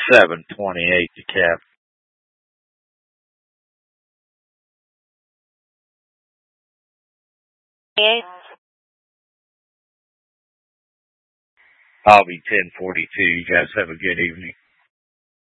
728 to cap. I'll be 1042. You guys have a good evening.